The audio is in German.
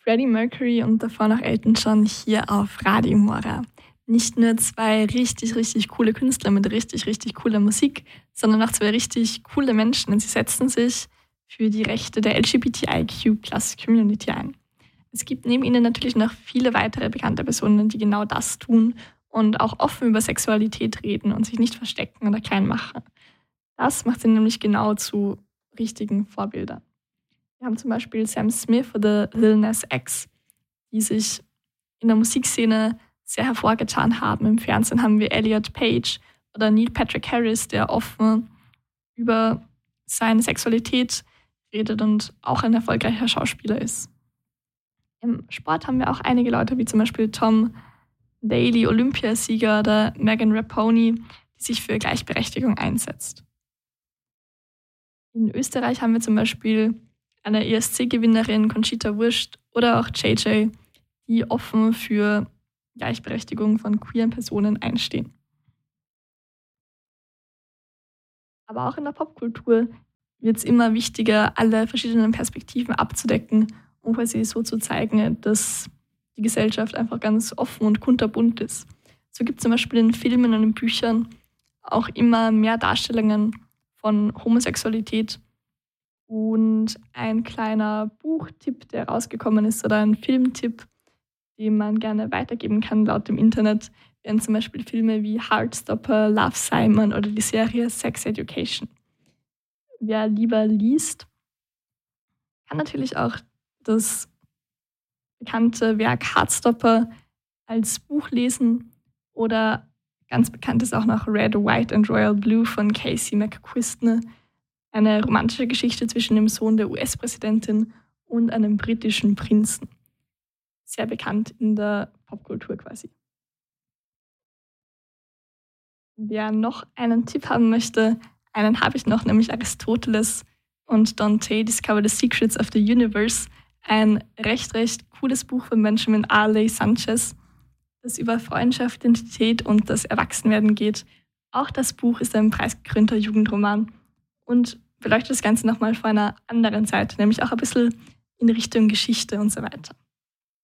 Freddie Mercury und davor noch Elton John hier auf Radio Mora. Nicht nur zwei richtig, richtig coole Künstler mit richtig, richtig cooler Musik, sondern auch zwei richtig coole Menschen und sie setzen sich für die Rechte der LGBTIQ-Plus-Community ein. Es gibt neben ihnen natürlich noch viele weitere bekannte Personen, die genau das tun und auch offen über Sexualität reden und sich nicht verstecken oder klein machen. Das macht sie nämlich genau zu richtigen Vorbildern. Wir haben zum Beispiel Sam Smith oder Lil Nas X, die sich in der Musikszene sehr hervorgetan haben. Im Fernsehen haben wir Elliot Page oder Neil Patrick Harris, der offen über seine Sexualität redet und auch ein erfolgreicher Schauspieler ist. Im Sport haben wir auch einige Leute, wie zum Beispiel Tom Daley, Olympiasieger, oder Megan Rapinoe, die sich für Gleichberechtigung einsetzt. In Österreich haben wir zum Beispiel eine ESC-Gewinnerin Conchita Wurst oder auch JJ, die offen für Gleichberechtigung von queeren Personen einstehen. Aber auch in der Popkultur wird es immer wichtiger, alle verschiedenen Perspektiven abzudecken, um quasi so zu zeigen, dass die Gesellschaft einfach ganz offen und kunterbunt ist. So gibt es zum Beispiel in Filmen und in Büchern auch immer mehr Darstellungen von Homosexualität. Und ein kleiner Buchtipp, der rausgekommen ist, oder ein Filmtipp, den man gerne weitergeben kann laut dem Internet, wären zum Beispiel Filme wie Heartstopper, Love, Simon oder die Serie Sex Education. Wer lieber liest, kann natürlich auch das bekannte Werk Heartstopper als Buch lesen oder ganz bekannt ist auch noch Red, White and Royal Blue von Casey McQuiston, eine romantische Geschichte zwischen dem Sohn der US-Präsidentin und einem britischen Prinzen. Sehr bekannt in der Popkultur quasi. Wer noch einen Tipp haben möchte, einen habe ich noch, nämlich Aristoteles und Dante Discover the Secrets of the Universe. Ein recht cooles Buch von Benjamin R. Sanchez, das über Freundschaft, Identität und das Erwachsenwerden geht. Auch das Buch ist ein preisgekrönter Jugendroman und beleuchtet das Ganze nochmal von einer anderen Seite, nämlich auch ein bisschen in Richtung Geschichte und so weiter.